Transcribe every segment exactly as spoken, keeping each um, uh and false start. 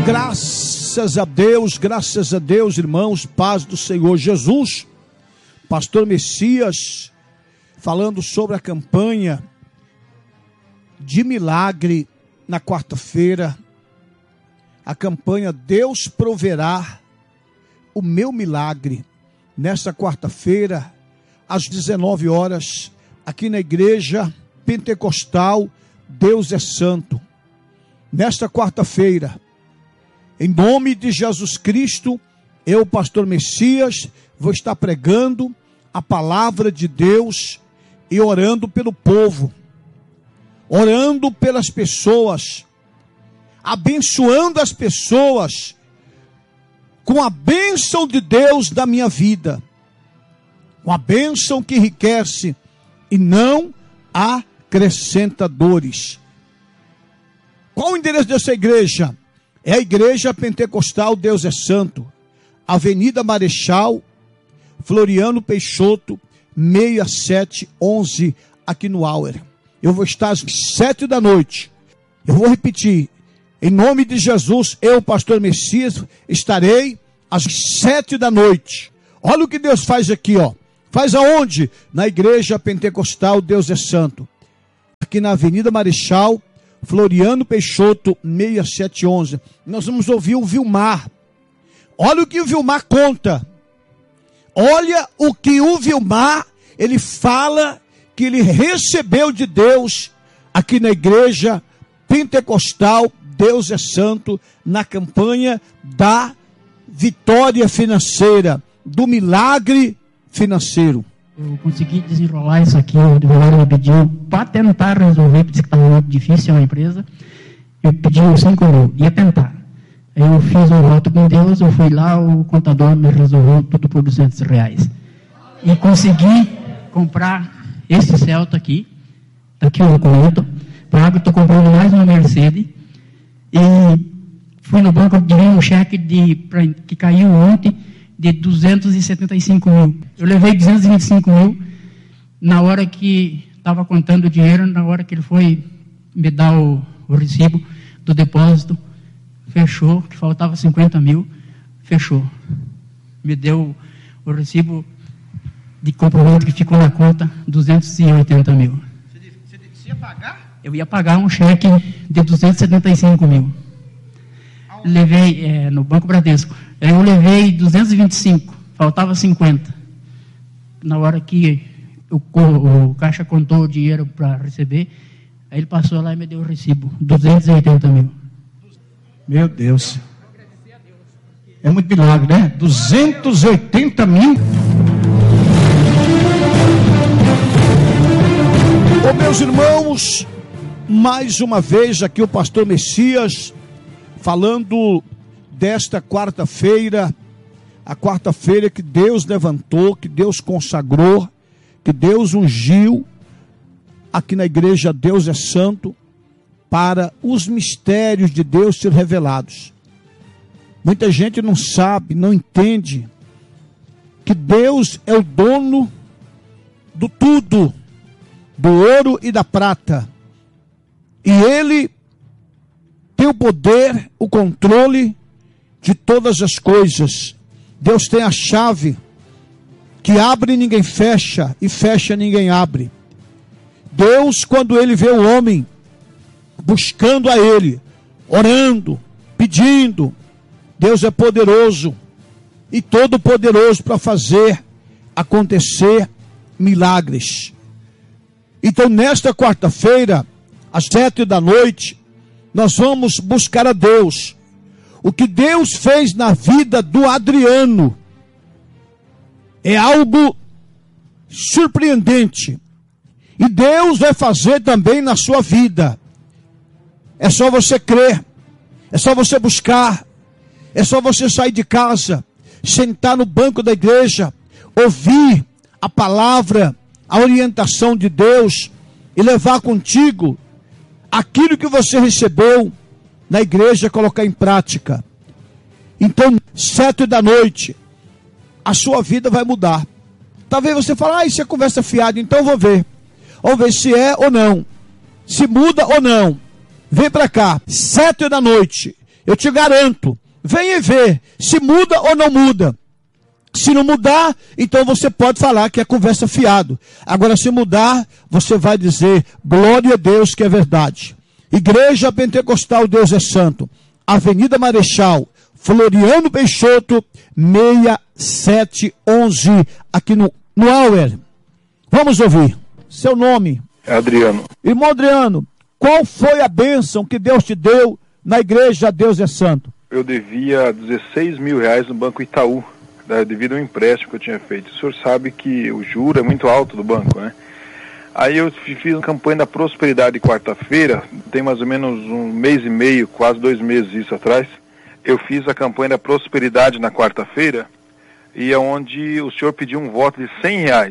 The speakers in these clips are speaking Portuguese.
Graças a Deus, graças a Deus, irmãos, paz do Senhor Jesus. Pastor Messias, falando sobre a campanha de milagre na quarta-feira. A campanha Deus proverá o meu milagre. Nesta quarta-feira, às dezenove horas, aqui na igreja pentecostal, Deus é Santo. Nesta quarta-feira, em nome de Jesus Cristo, eu, pastor Messias, vou estar pregando a palavra de Deus e orando pelo povo, orando pelas pessoas, abençoando as pessoas com a bênção de Deus da minha vida, com a bênção que enriquece e não acrescenta dores. Qual o endereço dessa igreja? É a Igreja Pentecostal Deus é Santo, Avenida Marechal Floriano Peixoto, seis sete onze, aqui no Auer. Eu vou estar às sete da noite. Eu vou repetir, em nome de Jesus, eu, pastor Messias, estarei às sete da noite. Olha o que Deus faz aqui, ó. Faz aonde? Na Igreja Pentecostal Deus é Santo, aqui na Avenida Marechal Floriano Peixoto, seis sete onze. Nós vamos ouvir o Vilmar. Olha o que o Vilmar conta. Olha o que o Vilmar, ele fala que ele recebeu de Deus aqui na Igreja Pentecostal Deus é Santo, na campanha da vitória financeira, do milagre financeiro. Eu consegui desenrolar isso aqui, o advogado me pediu para tentar resolver, porque estava muito difícil a empresa. Eu pedi cinco mil, ia tentar. Aí eu fiz um voto com Deus, eu fui lá, o contador me resolveu tudo por duzentos reais. E consegui comprar esse Celta aqui, tá aqui o documento, pago, estou comprando mais uma Mercedes. E fui no banco, tirei um cheque de, pra, que caiu ontem, de duzentos e setenta e cinco mil. Eu levei duzentos e vinte e cinco mil, na hora que estava contando o dinheiro, na hora que ele foi me dar o, o recibo do depósito, fechou, que faltava cinquenta mil, fechou. Me deu o recibo de comprovante que ficou na conta, duzentos e oitenta mil. Você, você ia pagar? Eu ia pagar um cheque de duzentos e setenta e cinco mil. Levei é, no Banco Bradesco. Eu levei duzentos e vinte e cinco, faltava cinquenta. Na hora que o, o caixa contou o dinheiro para receber, aí ele passou lá e me deu o recibo, duzentos e oitenta mil. Meu Deus. É muito milagre, né? duzentos e oitenta mil. Ô, meus irmãos, mais uma vez aqui o pastor Messias, falando desta quarta-feira, a quarta-feira que Deus levantou, que Deus consagrou, que Deus ungiu, aqui na igreja Deus é Santo, para os mistérios de Deus ser revelados. Muita gente não sabe, não entende, que Deus é o dono do tudo, do ouro e da prata, e Ele tem o poder, o controle de todas as coisas. Deus tem a chave que abre e ninguém fecha, e fecha e ninguém abre. Deus, quando Ele vê o homem buscando a Ele, orando, pedindo, Deus é poderoso e todo poderoso para fazer acontecer milagres. Então, nesta quarta-feira, às sete da noite, nós vamos buscar a Deus. O que Deus fez na vida do Adriano é algo surpreendente. E Deus vai fazer também na sua vida. É só você crer. É só você buscar. É só você sair de casa, sentar no banco da igreja, ouvir a palavra, a orientação de Deus e levar contigo aquilo que você recebeu na igreja, colocar em prática. Então, sete da noite, a sua vida vai mudar. Talvez você fale, ah, isso é conversa fiada, então eu vou ver. Vamos ver se é ou não, se muda ou não. Vem para cá, sete da noite, eu te garanto, venha ver se muda ou não muda. Se não mudar, então você pode falar que é conversa fiado. Agora, se mudar, você vai dizer, glória a Deus que é verdade. Igreja Pentecostal Deus é Santo, Avenida Marechal, Floriano Peixoto, seis sete um um, aqui no, no Auer. Vamos ouvir. Seu nome? Adriano. Irmão Adriano, qual foi a bênção que Deus te deu na Igreja Deus é Santo? Eu devia dezesseis mil reais no Banco Itaú, devido a um empréstimo que eu tinha feito. O senhor sabe que o juro é muito alto do banco, né? Aí eu fiz uma campanha da prosperidade quarta-feira, tem mais ou menos um mês e meio, quase dois meses isso atrás. Eu fiz a campanha da prosperidade na quarta-feira, e é onde o senhor pediu um voto de cem reais.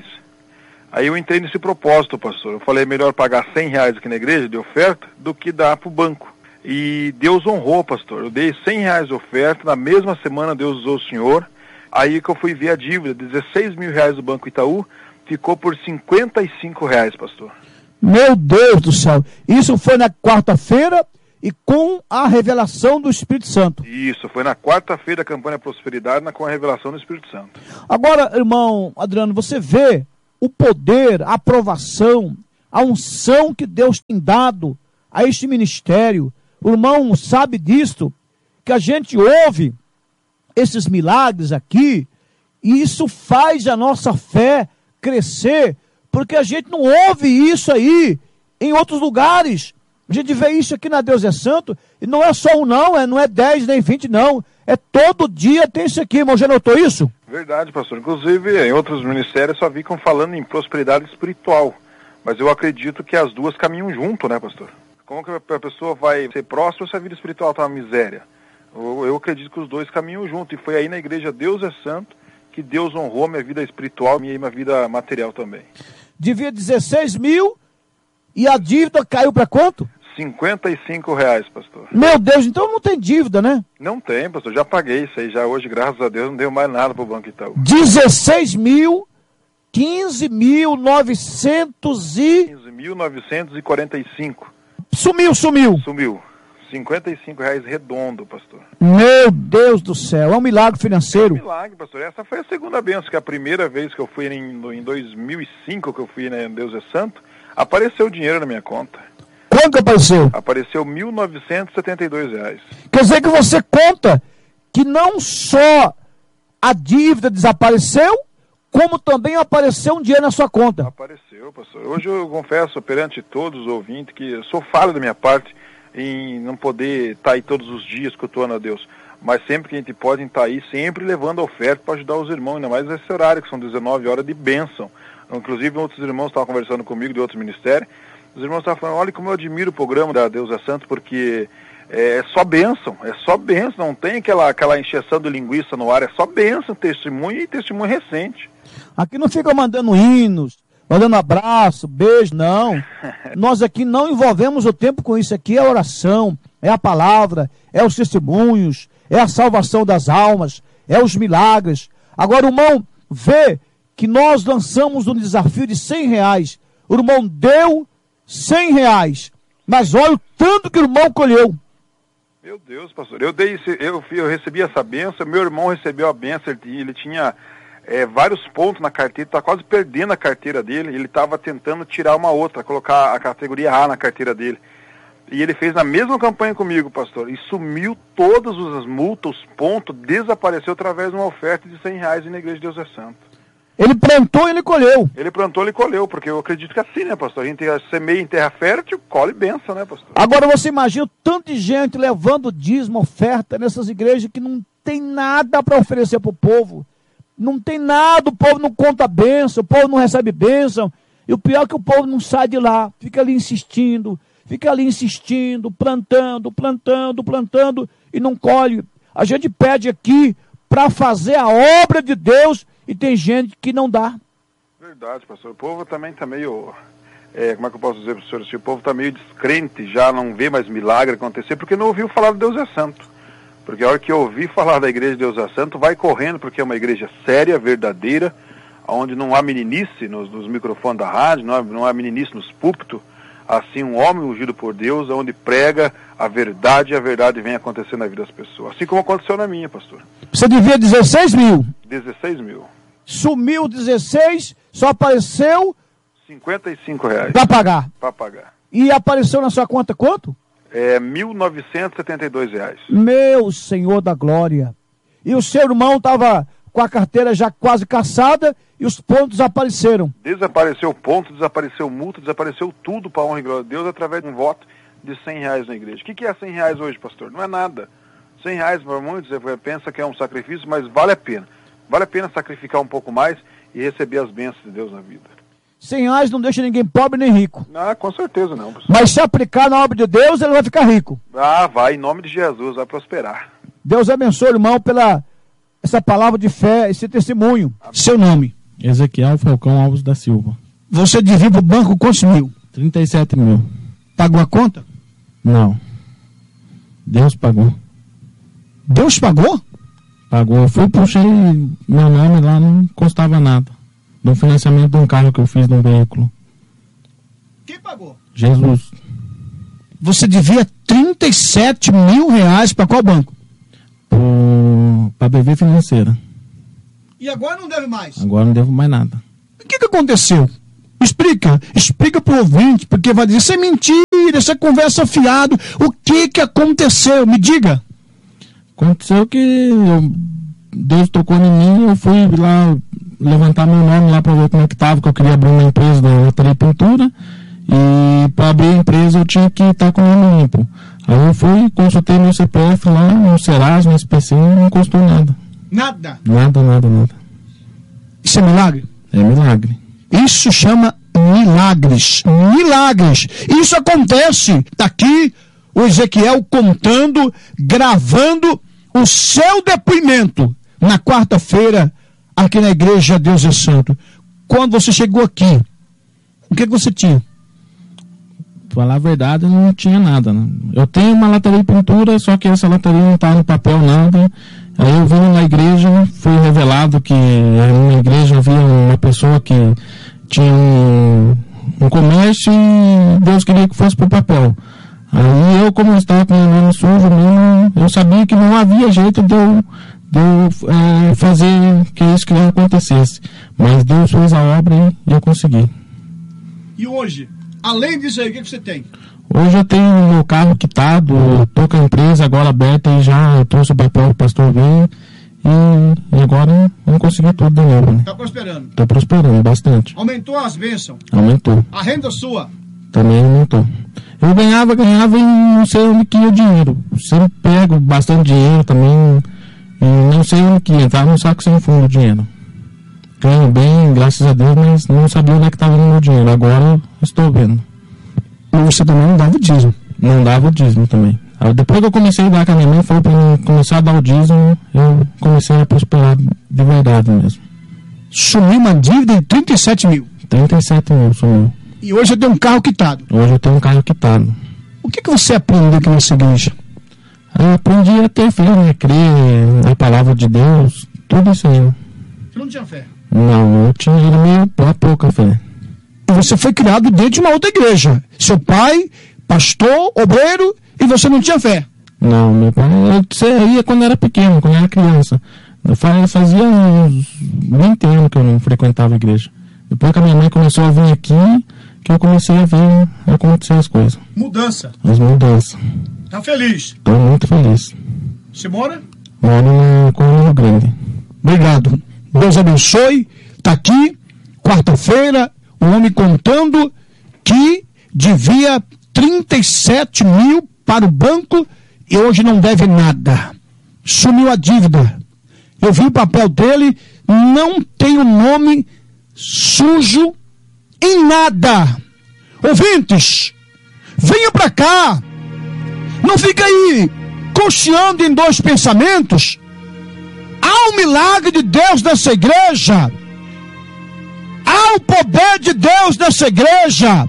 Aí eu entrei nesse propósito, pastor. Eu falei, melhor pagar cem reais aqui na igreja de oferta do que dar para o banco. E Deus honrou, pastor. Eu dei cem reais de oferta, na mesma semana Deus usou o senhor. Aí que eu fui ver a dívida, dezesseis mil reais do Banco Itaú, ficou por cinquenta e cinco reais, pastor. Meu Deus do céu, isso foi na quarta-feira e com a revelação do Espírito Santo. Isso, foi na quarta-feira a campanha Prosperidade, com a revelação do Espírito Santo. Agora, irmão Adriano, você vê o poder, a aprovação, a unção que Deus tem dado a este ministério. O irmão sabe disto, que a gente ouve esses milagres aqui, e isso faz a nossa fé crescer, porque a gente não ouve isso aí em outros lugares. A gente vê isso aqui na Deus é Santo, e não é só um não, é, não é dez nem vinte não, é todo dia tem isso aqui, irmão, já notou isso? Verdade, pastor, inclusive em outros ministérios só ficam falando em prosperidade espiritual, mas eu acredito que as duas caminham junto, né, pastor? Como que a pessoa vai ser próspera se a vida espiritual está uma miséria? Eu, eu acredito que os dois caminham junto, e foi aí na igreja Deus é Santo que Deus honrou minha vida espiritual e minha vida material também. Devia dezesseis mil e a dívida caiu para quanto? cinquenta e cinco reais, pastor. Meu Deus, então não tem dívida, né? Não tem, pastor, já paguei isso aí, já hoje, graças a Deus, não deu mais nada para o Banco Itaú. dezesseis mil, quinze mil novecentos e... quinze mil novecentos e quarenta e cinco. Sumiu, sumiu. Sumiu. cinquenta e cinco reais redondo, pastor. Meu Deus do céu, é um milagre financeiro. É um milagre, pastor. Essa foi a segunda bênção, que a primeira vez que eu fui em, em dois mil e cinco, que eu fui em Deus é Santo, apareceu dinheiro na minha conta. Quanto que apareceu? Apareceu mil novecentos e setenta e dois reais. Quer dizer que você conta que não só a dívida desapareceu, como também apareceu um dinheiro na sua conta. Apareceu, pastor. Hoje eu confesso perante todos os ouvintes que eu sou falho da minha parte em não poder estar aí todos os dias cultuando a Deus, mas sempre que a gente pode estar aí, sempre levando a oferta para ajudar os irmãos, ainda mais nesse horário, que são dezenove horas de bênção. Inclusive, outros irmãos estavam conversando comigo de outros ministérios, os irmãos estavam falando, olha como eu admiro o programa da Deus é Santo, porque é só bênção, é só bênção, não tem aquela, aquela encheção de linguiça no ar, é só bênção, testemunho e testemunho recente. Aqui não fica mandando hinos, mandando abraço, beijo, não. Nós aqui não envolvemos o tempo com isso. Aqui é a oração, é a palavra, é os testemunhos, é a salvação das almas, é os milagres. Agora o irmão vê que nós lançamos um desafio de cem reais. O irmão deu cem reais, mas olha o tanto que o irmão colheu. Meu Deus, pastor, eu, dei esse, eu, eu recebi essa benção, meu irmão recebeu a benção, ele, ele tinha... É, vários pontos na carteira, está quase perdendo a carteira dele, ele estava tentando tirar uma outra, colocar a categoria A na carteira dele. E ele fez na mesma campanha comigo, pastor, e sumiu todas as multas, os pontos, desapareceu através de uma oferta de cem reais na Igreja de Deus é Santo. Ele plantou e ele colheu. Ele plantou e ele colheu, porque eu acredito que é assim, né, pastor? A gente semeia em terra fértil, colhe bênção, né, pastor? Agora você imagina o tanto de gente levando dízimo, oferta nessas igrejas que não tem nada para oferecer para o povo. Não tem nada, o povo não conta bênção, o povo não recebe bênção. E o pior é que o povo não sai de lá, fica ali insistindo, fica ali insistindo, plantando, plantando, plantando e não colhe. A gente pede aqui para fazer a obra de Deus e tem gente que não dá. Verdade, pastor. O povo também está meio, é, como é que eu posso dizer para o senhor, assim, o povo está meio descrente, já não vê mais milagre acontecer, porque não ouviu falar de Deus é Santo. Porque a hora que eu ouvi falar da Igreja de Deus é Santo, vai correndo, porque é uma igreja séria, verdadeira, onde não há meninice nos, nos microfones da rádio, não há, não há meninice nos púlpitos, assim um homem ungido por Deus, onde prega a verdade e a verdade vem acontecendo na vida das pessoas. Assim como aconteceu na minha, pastor. Você devia dezesseis mil. dezesseis mil. Sumiu dezesseis, só apareceu cinquenta e cinco reais. para pagar. Para pagar. E apareceu na sua conta quanto? É mil novecentos e setenta e dois reais. Meu Senhor da glória. E o seu irmão estava com a carteira já quase caçada e os pontos desapareceram. Desapareceu ponto, desapareceu multa, desapareceu tudo para a honra e glória de Deus através de um voto de cem reais na igreja. O que, que é cem reais hoje, pastor? Não é nada. cem reais para muitos, você pensa que é um sacrifício, mas vale a pena. Vale a pena sacrificar um pouco mais e receber as bênçãos de Deus na vida. cem reais não deixa ninguém pobre nem rico. Ah, com certeza não, pastor. Mas se aplicar na obra de Deus, ele vai ficar rico. Ah, vai, em nome de Jesus, vai prosperar. Deus abençoe, irmão, pela essa palavra de fé, esse testemunho. Amém. Seu nome? Ezequiel Falcão Alves da Silva. Você devia para o banco quantos mil? trinta e sete mil. Pagou a conta? Não. Deus pagou. Deus pagou? Pagou. Eu fui, puxei meu nome lá, não custava nada. No financiamento de um carro que eu fiz de um veículo. Quem pagou? Jesus. Você devia trinta e sete mil reais para qual banco? Para a B V Financeira. E agora não deve mais? Agora não devo mais nada. O que, que aconteceu? Explica, explica para o ouvinte, porque vai dizer, isso é mentira, isso é conversa fiado. O que, que aconteceu? Me diga. Aconteceu que eu, Deus tocou em mim, eu fui lá levantar meu nome lá para ver como é que estava, que eu queria abrir uma empresa da loteria e pintura, e para abrir a empresa eu tinha que estar com o nome limpo. Aí eu fui, consultei meu C P F lá, no Serasa, no S P C, e não custou nada. Nada? Nada, nada, nada. Isso é milagre? É milagre. Isso chama milagres. Milagres. Isso acontece. Está aqui o Ezequiel contando, gravando o seu depoimento na quarta-feira aqui na igreja Deus é Santo. Quando você chegou aqui, o que, que você tinha? Falar a verdade, não tinha nada, né? Eu tenho uma lataria de pintura, só que essa lataria não está no papel nada. Aí eu vim na igreja, foi revelado que na igreja havia uma pessoa que tinha um, um comércio e Deus queria que fosse pro papel. Aí eu, como eu estava com o meu nome sujo mesmo, eu sabia que não havia jeito de eu, de eu é, fazer que isso que não acontecesse. Mas Deus fez a obra e eu consegui. E hoje, além disso aí, o que, que você tem? Hoje eu tenho o meu carro quitado, estou com a empresa agora aberta e já trouxe o papel para o pastor vir. E, e agora eu consegui tudo de novo, né? Está prosperando? Está prosperando bastante. Aumentou as bênçãos? Aumentou. A renda sua? Também aumentou. Eu ganhava, ganhava e não sei onde que ia o dinheiro. Sempre pego bastante dinheiro também e não sei onde que ia, tá? Não saco sem fundo o dinheiro. Ganho bem, graças a Deus, mas não sabia onde é que estava o meu dinheiro. Agora eu estou vendo. Mas você também não dava o dízimo? Não dava o dízimo também. Aí depois que eu comecei a dar com a minha mãe, falou para começar a dar o dízimo, eu comecei a prosperar de verdade mesmo. Sumiu uma dívida de trinta e sete mil? trinta e sete mil sumiu. E hoje eu tenho um carro quitado? Hoje eu tenho um carro quitado. O que, que você aprendeu aqui nessa igreja? Eu aprendi a ter fé, né? Crer na palavra de Deus, tudo isso aí. Você não tinha fé? Não, eu tinha meio pouca fé. E você foi criado dentro de uma outra igreja. Seu pai, pastor, obreiro, e você não tinha fé? Não, meu pai, eu ia quando era pequeno, quando era criança. Eu fazia uns vinte anos que eu não frequentava a igreja. Depois que a minha mãe começou a vir aqui, que eu comecei a ver acontecer as coisas. Mudança? As mudanças. Tá feliz? Estou muito feliz. Você mora? Moro no Correio Grande. Obrigado. Deus abençoe. Está aqui, quarta-feira, o homem contando que devia trinta e sete mil para o banco e hoje não deve nada. Sumiu a dívida. Eu vi o papel dele, não tem o nome sujo em nada. Ouvintes, venha para cá. Não fica aí cocheando em dois pensamentos. Há um milagre de Deus nessa igreja. Há o poder de Deus nessa igreja.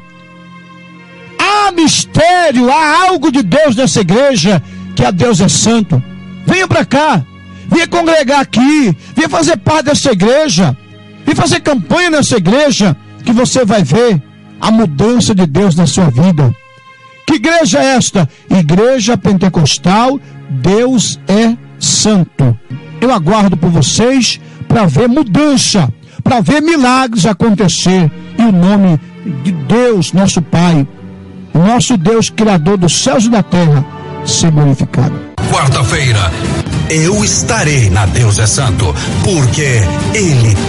Há mistério, há algo de Deus nessa igreja, que a Deus é santo. Venha para cá, venha congregar aqui, venha fazer parte dessa igreja, venha fazer campanha nessa igreja, que você vai ver a mudança de Deus na sua vida. Que igreja é esta? Igreja Pentecostal, Deus é Santo. Eu aguardo por vocês para ver mudança, para ver milagres acontecer, e o nome de Deus, nosso Pai, nosso Deus Criador dos céus e da terra, ser glorificado. Quarta-feira, eu estarei na Deus é Santo, porque Ele